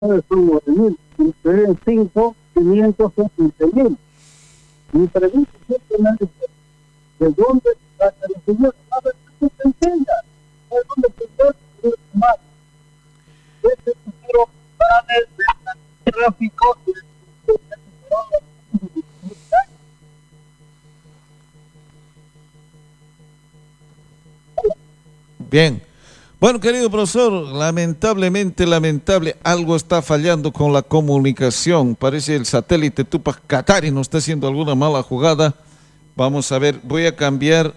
son 9.000, si ustedes 5, 500 son 15.000. Mi pregunta es simplemente, ¿de dónde saca el señor? A ver, ¿qué se enseña? ¿De dónde se enseña más? Este dinero sale del tráfico y Bien. Bueno, querido profesor, lamentablemente, algo está fallando con la comunicación. Parece el satélite Tupac Katari nos está haciendo alguna mala jugada. Vamos a ver, voy a cambiar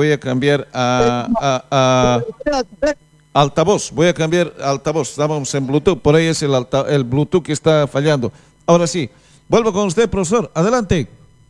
a altavoz. Voy a cambiar altavoz. Estábamos en Bluetooth, por ahí es el Bluetooth que está fallando. Ahora sí, vuelvo con usted, profesor. Adelante.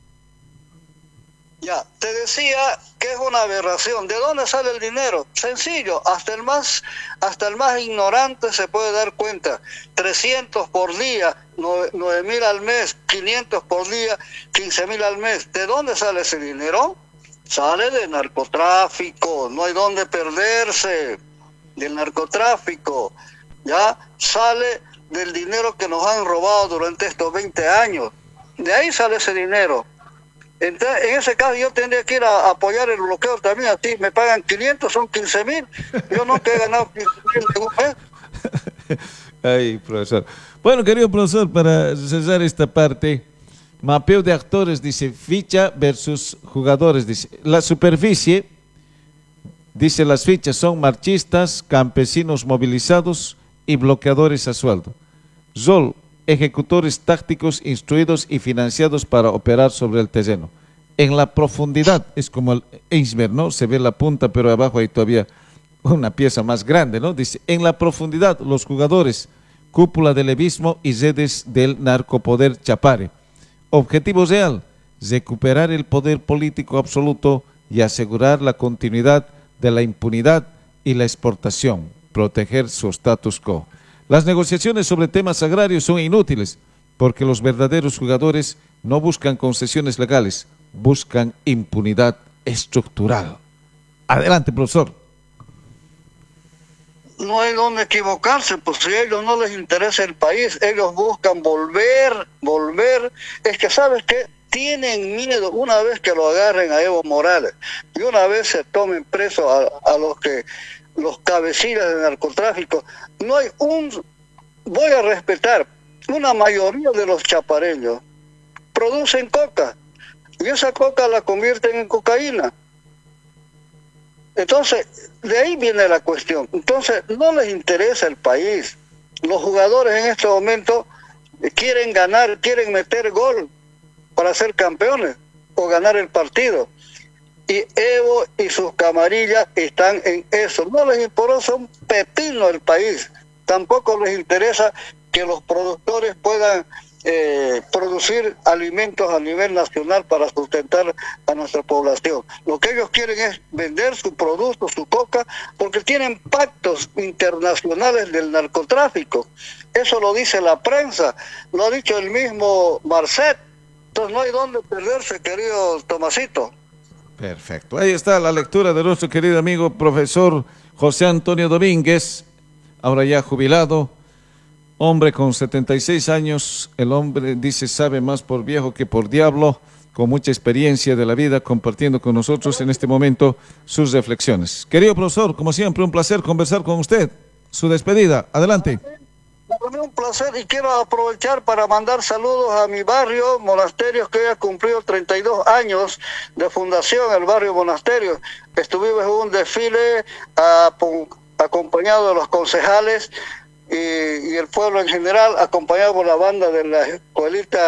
Ya, te decía que es una aberración. ¿De dónde sale el dinero? Sencillo, hasta el más ignorante se puede dar cuenta. 300 por día, 9.000 al mes, 500 por día, 15.000 al mes. ¿De dónde sale ese dinero? Sale del narcotráfico, no hay dónde perderse. Del narcotráfico, ya sale del dinero que nos han robado durante estos 20 años. De ahí sale ese dinero. Entonces, en ese caso yo tendría que ir a apoyar el bloqueo también. Así me pagan 500, son 15.000. Yo nunca he ganado 15.000 en un mes. Ay, profesor. Bueno, querido profesor, para cesar esta parte, mapeo de actores, dice, ficha versus jugadores, dice, la superficie, dice, las fichas son marchistas, campesinos movilizados y bloqueadores a sueldo. Rol, ejecutores tácticos instruidos y financiados para operar sobre el terreno. En la profundidad, es como el iceberg, ¿no? Se ve la punta, pero abajo hay todavía una pieza más grande, ¿no? Dice, en la profundidad, los jugadores, cúpula del levismo y redes del narcopoder Chapare. Objetivo real, recuperar el poder político absoluto y asegurar la continuidad de la impunidad y la exportación, proteger su status quo. Las negociaciones sobre temas agrarios son inútiles porque los verdaderos jugadores no buscan concesiones legales, buscan impunidad estructural. Adelante, profesor. No hay donde equivocarse, pues si a ellos no les interesa el país, ellos buscan volver. Es que, ¿sabes qué? Tienen miedo una vez que lo agarren a Evo Morales y una vez se tomen preso a los cabecillas de narcotráfico. No hay voy a respetar, una mayoría de los chapareños producen coca y esa coca la convierten en cocaína. Entonces, de ahí viene la cuestión. Entonces, no les interesa el país. Los jugadores en este momento quieren ganar, quieren meter gol para ser campeones o ganar el partido. Y Evo y sus camarillas están en eso. No les interesa un pepino el país. Tampoco les interesa que los productores puedan producir alimentos a nivel nacional para sustentar a nuestra población. Lo que ellos quieren es vender su producto, su coca, porque tienen pactos internacionales del narcotráfico. Eso lo dice la prensa, lo ha dicho el mismo Marcet. Entonces no hay dónde perderse, querido Tomasito. Perfecto. Ahí está la lectura de nuestro querido amigo profesor José Antonio Domínguez, ahora ya jubilado, hombre con 76 años, el hombre dice sabe más por viejo que por diablo, con mucha experiencia de la vida, compartiendo con nosotros en este momento sus reflexiones. Querido profesor, como siempre, un placer conversar con usted. Su despedida, adelante. Para mí un placer y quiero aprovechar para mandar saludos a mi barrio, Monasterios, que hoy ha cumplido 32 años de fundación, el barrio Monasterios. Estuvimos en un desfile acompañado de los concejales y el pueblo en general, acompañado por la banda de la escuelita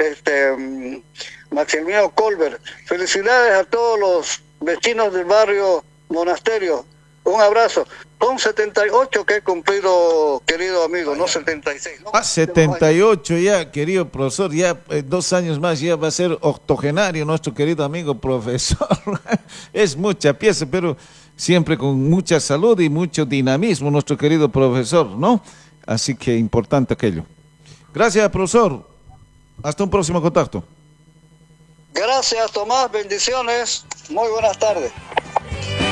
Maximiliano Colbert. Felicidades a todos los vecinos del barrio Monasterio. Un abrazo. Son 78 que he cumplido, querido amigo, no 76. ¿no? 78 ya, querido profesor, ya 2 años más ya va a ser octogenario nuestro querido amigo profesor. Es mucha pieza, pero siempre con mucha salud y mucho dinamismo nuestro querido profesor, ¿no? Así que importante aquello. Gracias, profesor. Hasta un próximo contacto. Gracias, Tomás. Bendiciones. Muy buenas tardes.